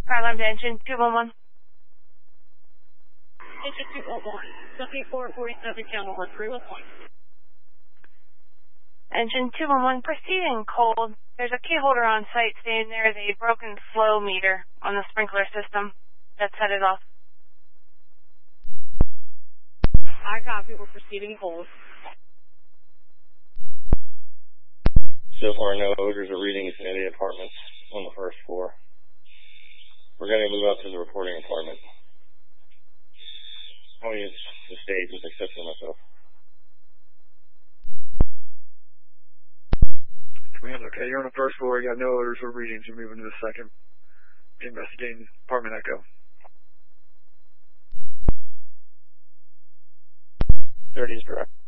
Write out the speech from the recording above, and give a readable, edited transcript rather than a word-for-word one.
Fire alarm to engine 211. Engine 211, 7447 channel 1311. Engine 211, proceeding cold. There's a key holder on site stating there is a broken flow meter on the sprinkler system that set it off. I copy, we're proceeding cold. So far, no odors or readings in any apartments on the first floor. We're going to move up to the reporting apartment. I'll use the stage with the exception of myself. Command, okay, you're on the first floor, you got no odors or readings, you're moving to the second. Investigating apartment echo. 30 is direct.